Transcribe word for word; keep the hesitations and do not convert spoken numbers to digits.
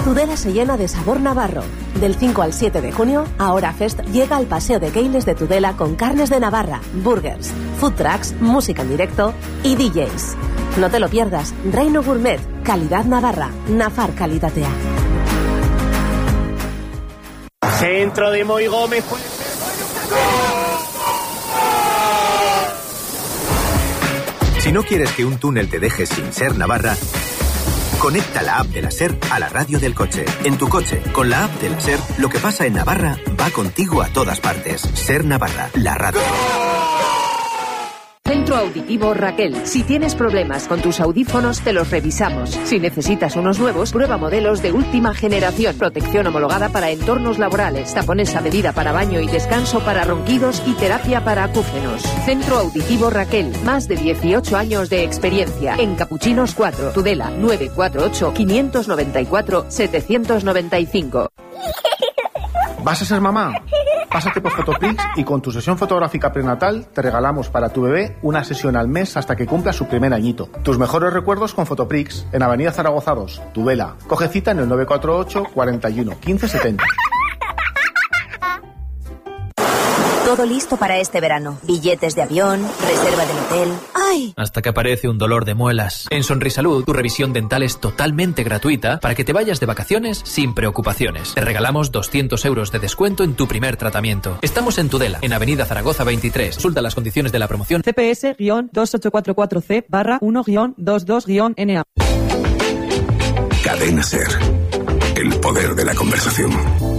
Tudela se llena de sabor navarro. Del cinco al siete de junio, Ahora Fest llega al Paseo de Keiles de Tudela con carnes de Navarra, burgers, food trucks, música en directo y D Js. No te lo pierdas. Reino Gourmet, calidad navarra, Nafar calitatea. Centro de Moy Gómez. Si no quieres que un túnel te deje sin ser Navarra, conecta la app de la SER a la radio del coche. En tu coche, con la app de la SER, lo que pasa en Navarra va contigo a todas partes. SER Navarra, la radio. Centro Auditivo Raquel. Si tienes problemas con tus audífonos, te los revisamos. Si necesitas unos nuevos, prueba modelos de última generación. Protección homologada para entornos laborales. Tapones a medida para baño y descanso para ronquidos y terapia para acúfenos. Centro Auditivo Raquel. Más de dieciocho años de experiencia. En Capuchinos cuatro, Tudela, nueve cuatro ocho, cinco nueve cuatro, siete nueve cinco. ¿Vas a ser mamá? Pásate por Fotoprix y con tu sesión fotográfica prenatal te regalamos para tu bebé una sesión al mes hasta que cumpla su primer añito. Tus mejores recuerdos con Fotoprix en Avenida Zaragoza dos, Tudela. Coge cita en el nueve cuatro ocho, cuarenta y uno, quince setenta. Todo listo para este verano. Billetes de avión, reserva del hotel. ¡Ay! Hasta que aparece un dolor de muelas. En Sonrisalud, tu revisión dental es totalmente gratuita para que te vayas de vacaciones sin preocupaciones. Te regalamos doscientos euros de descuento en tu primer tratamiento. Estamos en Tudela, en Avenida Zaragoza veintitrés. Consulta las condiciones de la promoción. C P S dos ocho cuatro cuatro C barra uno guión veintidós guión N A. Cadena SER. El poder de la conversación.